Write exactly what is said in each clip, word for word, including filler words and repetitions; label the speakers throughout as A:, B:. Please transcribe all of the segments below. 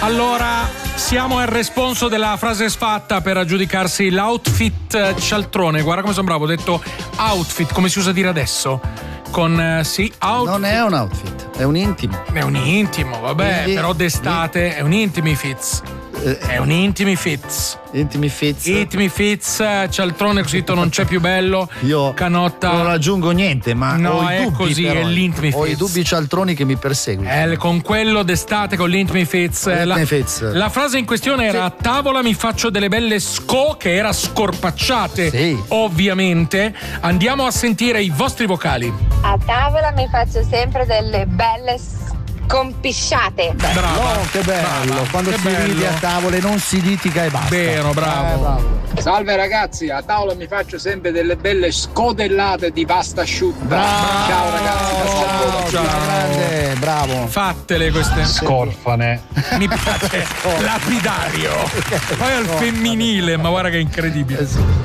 A: Allora, siamo al responso della frase sfatta per aggiudicarsi l'outfit cialtrone. Guarda come sono bravo, ho detto outfit, come si usa dire adesso. Con, uh, sì, outfit.
B: Non è un outfit, è un intimo.
A: È un intimo, vabbè,
B: Quindi,
A: però d'estate è un intimi fits. È un intimi fits.
B: Intimi fits.
A: Intimi fits, cialtrone così non c'è più bello.
B: Io
A: Canotta.
B: non aggiungo niente, ma
A: no,
B: ho i
A: è
B: dubbi,
A: così,
B: però.
A: è l'intimi fits.
B: Ho i dubbi cialtroni che mi perseguono.
A: Eh, con quello d'estate, con l'intimi fits. La,
B: fits.
A: la frase in questione era: a tavola mi faccio delle belle sco, che era scorpacciate.
B: Sì.
A: Ovviamente. Andiamo a sentire i vostri vocali.
C: A tavola mi faccio sempre delle belle scompisciate.
A: Brava.
B: Oh, che bello.
A: Brava.
B: Quando
A: Che
B: si
A: bello.
B: ride a tavole non si litiga e basta.
A: Vero, bravo.
B: Eh, bravo.
D: Salve ragazzi, a tavola mi faccio sempre delle belle scodellate di pasta asciutta.
B: Bravo.
D: Ciao ragazzi,
B: Ciao,
A: ciao.
B: grande, bravo.
A: Fattele queste.
D: Scorfane.
A: Mi piace. Lapidario. Poi al femminile, ma guarda che incredibile.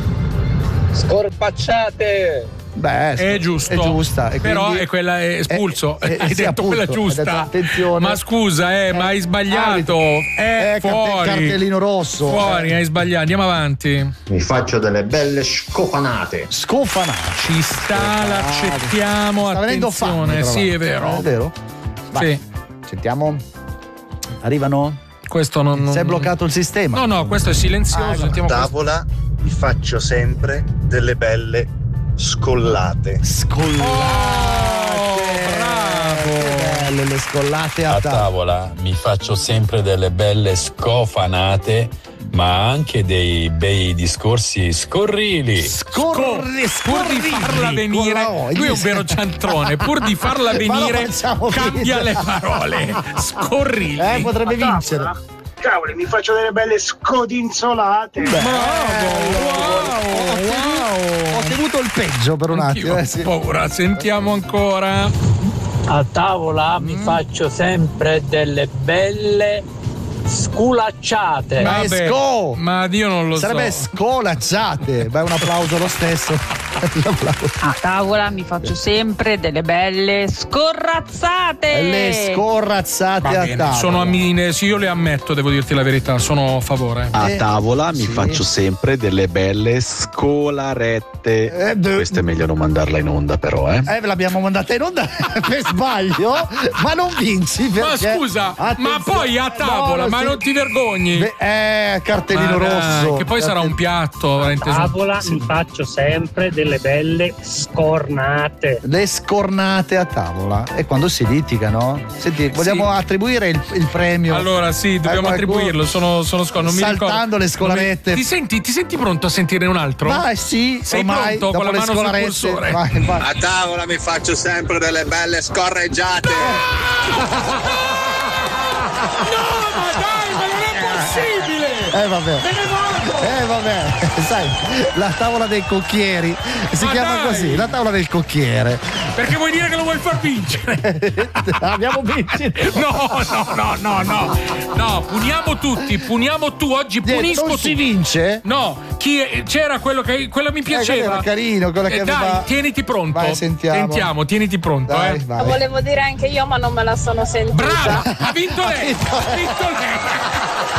D: Scorpacciate.
B: Beh,
A: È giusto.
B: È giusta. E
A: però
B: quindi-
A: è quella è espulso.
B: Eh, eh,
A: hai
B: sì,
A: detto
B: appunto,
A: quella
B: hai
A: giusta.
B: detto, attenzione.
A: Ma scusa, eh, ma hai sbagliato. È
B: Eh, carte-
A: fuori.
B: cartellino rosso.
A: Fuori,
B: Eh.
A: hai sbagliato. Andiamo avanti.
E: Mi faccio delle belle scofanate.
B: Scofanato.
A: Ci sta, l'accettiamo.
B: Sta venendo
A: Attenzione.
B: fame, tra
A: Sì, è
B: l'altro.
A: vero.
B: È vero? Vai.
A: Sì.
B: Sentiamo. Arrivano?
A: Questo non. non...
B: Si è bloccato il sistema.
A: No, no, questo è silenzioso.
B: Ah,
A: Sentiamo questo.
F: tavola mi faccio sempre delle belle scollate.
B: Scollate.
A: Oh, bravo.
B: Che belle le scollate a,
G: A
B: tavola.
G: tavola mi faccio sempre delle belle scofanate, ma anche dei bei discorsi scorrili.
B: Scorri,
A: Pur di farla venire, lui è un vero ciantrone. Pur di farla
B: Ma lo
A: venire,
B: facciamo
A: cambia
B: finire.
A: le parole. Scorrili.
B: Eh, potrebbe vincere.
H: Cavoli, mi faccio delle belle scodinzolate.
A: Bravo, wow, wow.
B: Ho temuto il peggio per un
A: Anch'io
B: attimo.
A: ho
B: Eh, sì.
A: paura. Sentiamo ancora.
I: A tavola mi faccio sempre delle belle sculacciate.
B: Ma è
A: Vabbè,
B: sco.
A: ma Dio non lo
B: Sarebbe
A: so.
B: scolacciate. Beh, un applauso lo stesso. L'applauso.
J: A tavola mi faccio sempre delle belle scorrazzate.
B: Le scorrazzate
A: Va
B: a
A: bene,
B: tavola.
A: sono ammine, sì, io le ammetto, devo dirti la verità, sono a favore.
F: A
B: Eh,
F: tavola mi
B: sì.
F: faccio sempre delle belle scolarette.
B: Eh, d-
F: Questa è meglio non mandarla in onda, però, eh.
B: Eh, ve l'abbiamo mandata in onda per sbaglio, ma non vinci
A: Ma
B: perché...
A: scusa, ma
B: Attenzione.
A: poi a tavola,
B: No,
A: ma
B: sì.
A: non ti vergogni?
B: Beh, Eh, cartellino
A: Ma dai,
B: rosso.
A: che poi sarà un piatto, avrà inteso.
I: Tavola mi faccio sempre delle belle scornate.
B: Le scornate a tavola. E quando si litigano? Senti, vogliamo
A: Sì.
B: attribuire il, il premio?
A: Allora sì, dobbiamo
B: a qualcuno?
A: attribuirlo, sono, sono sco- non mi ricordo.
B: Saltando le scolarette.
A: Ti senti, ti senti pronto a sentire un altro?
B: Vai, sì,
A: Sei
B: ormai,
A: pronto
B: dopo
A: con la
B: le
A: mano sul
B: scolarette.
A: cursore?
B: Vai, vai.
F: A tavola mi faccio sempre delle belle scorreggiate.
A: No, ma dai, ma non è possibile!
B: Eh vabbè. Eh vabbè, sai, la tavola dei cocchieri si
A: Ma
B: chiama
A: dai!
B: così, la tavola del cocchiere.
A: Perché vuoi dire che lo vuoi far vincere?
B: Abbiamo vinto.
A: No, no, no, no, no. No, puniamo tutti, puniamo tu oggi, punisco
B: Non si
A: tu.
B: vince?
A: No, chi è- c'era quello che quello mi
B: Eh, quello
A: piaceva.
B: era carino, quello che
A: Eh,
B: aveva...
A: Dai, tieniti pronto.
B: Vai, sentiamo.
A: Sentiamo, tieniti pronto,
B: Dai,
A: eh.
B: vai.
C: Lo volevo dire anche io, ma non me la sono sentita.
A: Brava! Ha vinto lei! Ha vinto lei!